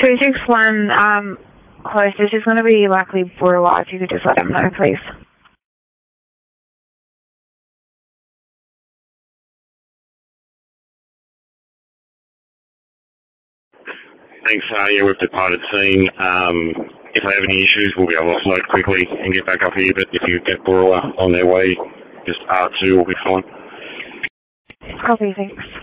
261 close. This is going to be likely Boorowa. If you could just let them know, please. Thanks. Yeah, we've departed scene. If they have any issues, we'll be able to offload quickly and get back up here. But if you get Boorowa on their way, just R2 will be fine. Copy, thanks.